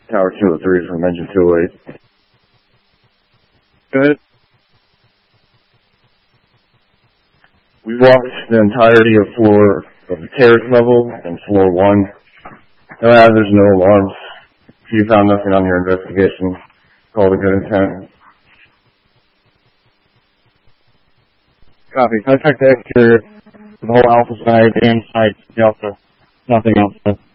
Tower 203 from engine 208. Good. We walked the entirety of the terrace level and floor 1. There's no alarms. If you found nothing on your investigation, call it a good intent. Copy. I checked the exterior, the whole Alpha side and side Delta. Nothing else.